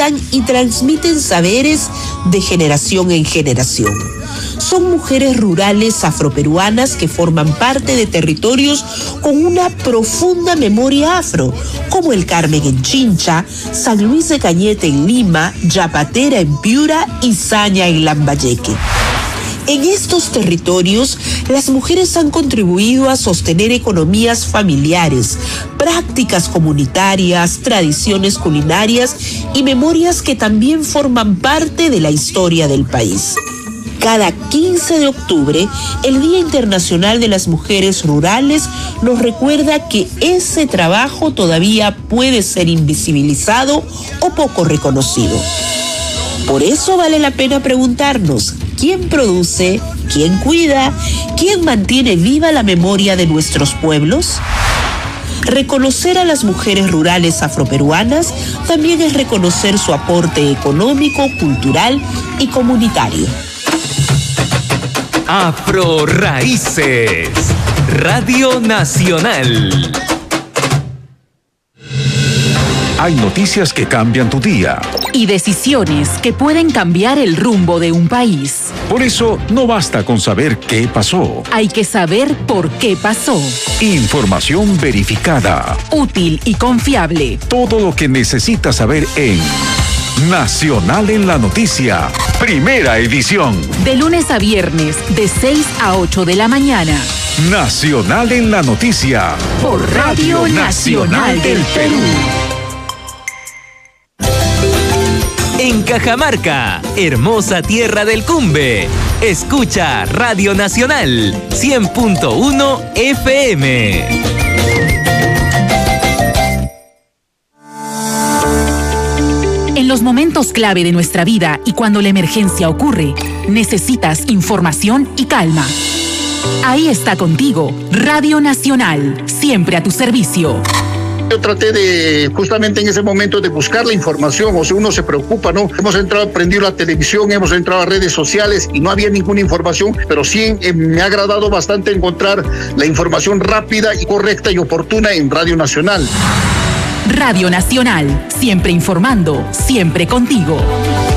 cuidan y transmiten saberes de generación en generación. Son mujeres rurales afroperuanas que forman parte de territorios con una profunda memoria afro, como el Carmen en Chincha, San Luis de Cañete en Lima, Yapatera en Piura y Saña en Lambayeque. En estos territorios, las mujeres han contribuido a sostener economías familiares, prácticas comunitarias, tradiciones culinarias y memorias que también forman parte de la historia del país. Cada 15 de octubre, el Día Internacional de las Mujeres Rurales nos recuerda que ese trabajo todavía puede ser invisibilizado o poco reconocido. Por eso vale la pena preguntarnos: ¿quién produce? ¿Quién cuida? ¿Quién mantiene viva la memoria de nuestros pueblos? Reconocer a las mujeres rurales afroperuanas también es reconocer su aporte económico, cultural y comunitario. Afro Raíces, Radio Nacional. Hay noticias que cambian tu día. Y decisiones que pueden cambiar el rumbo de un país. Por eso, no basta con saber qué pasó. Hay que saber por qué pasó. Información verificada. Útil y confiable. Todo lo que necesitas saber en Nacional en la Noticia, primera edición. De lunes a viernes, de 6 a 8 de la mañana. Nacional en la Noticia. Por Radio Nacional del Perú. En Cajamarca, hermosa tierra del Cumbe. Escucha Radio Nacional 100.1 FM. En los momentos clave de nuestra vida y cuando la emergencia ocurre, necesitas información y calma. Ahí está contigo, Radio Nacional, siempre a tu servicio. Yo traté de, justamente en ese momento, de buscar la información, o sea, uno se preocupa, ¿no? Hemos entrado, prendido la televisión, hemos entrado a redes sociales y no había ninguna información, pero sí me ha agradado bastante encontrar la información rápida y correcta y oportuna en Radio Nacional. Radio Nacional, siempre informando, siempre contigo.